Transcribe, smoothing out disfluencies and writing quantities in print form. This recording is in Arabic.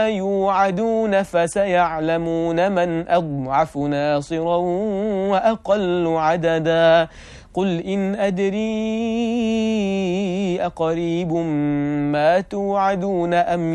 يوعدون فسيعلمون من أضعف ناصرا وأقل عددا قل إن أدري أقريب ما توعدون أم